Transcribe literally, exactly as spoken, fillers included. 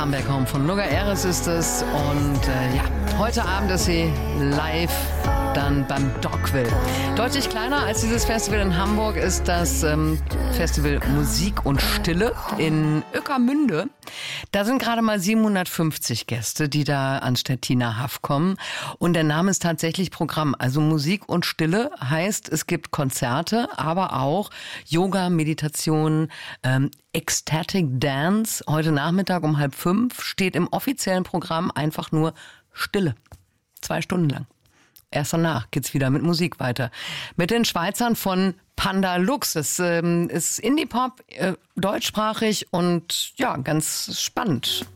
Come Back Home von Nugger Eres ist es. Und äh, ja, heute Abend ist sie live dann beim Dogville. Deutlich kleiner als dieses Festival in Hamburg ist das ähm, Festival Musik und Stille in Ueckermünde. Da sind gerade mal siebenhundertfünfzig Gäste, die da an Stettiner Haff kommen. Und der Name ist tatsächlich Programm. Also Musik und Stille heißt, es gibt Konzerte, aber auch Yoga, Meditation, ähm, Ecstatic Dance. Heute Nachmittag um halb fünf steht im offiziellen Programm einfach nur Stille. Zwei Stunden lang. Erst danach geht's wieder mit Musik weiter. Mit den Schweizern von Panda Lux. Das ähm, ist Indie-Pop, äh, deutschsprachig und ja, ganz spannend.